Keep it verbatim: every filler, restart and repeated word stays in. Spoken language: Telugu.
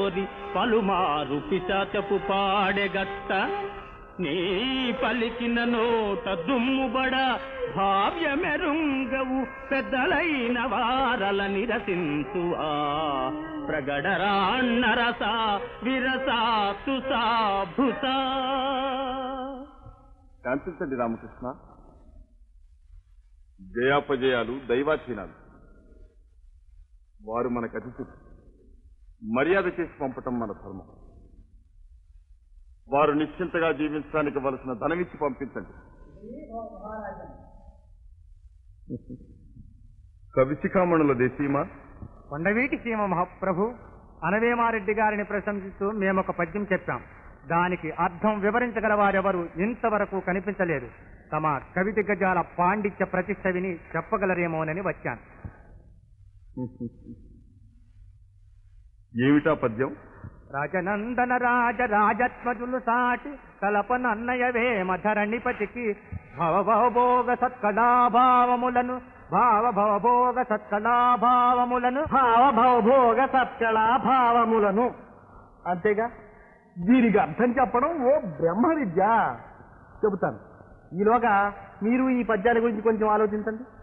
పలుమారు పిశాచపు పాడెగట్ట నీ పలికిన నోట దుమ్ముబడ భావ్యమెరుంగవు పెద్దలైన వారల నిరసించువా ప్రగడరాన్నరస విరసా తుసా భుసా. శాంతించండి రామకృష్ణ. జయాపజయాలు దైవాధీనాలు. వారు మనకు అతిథులు. మర్యాద చేసి పంపటం మన ధర్మం. వారు నిశ్చింతగా జీవించడానికి వలసిన ధనమిచ్చి పంపించండి. కవిశిఖామణుల దేశీమా. కొండవీటి సీమ మహాప్రభు, అనవేమారెడ్డి గారిని ప్రశంసిస్తూ మేమొక పద్యం చెప్పాం. దానికి అర్థం వివరించగల వారెవరు ఇంతవరకు కనిపించలేదు. తమ కవిత గజాల పాండిత్య ప్రతిష్ట విని చెప్పగలరేమోనని వచ్చాను. ఏమిటా పద్యం? రాజనందన రాజ రాజత్మజులు సాటి కలపనన్నయవే మధరణిపతికి భవభవభోగ సత్కళాభావములను భావ భవభోగ సత్కళాభావములను భావ భవభోగ సత్కళాభావములను. అంతేగా, దీనికి అర్థం చెప్పడం ఓ బ్రహ్మ విద్య. చెబుతాను. ఈలోగా మీరు ఈ పద్యాల గురించి కొంచెం ఆలోచించండి.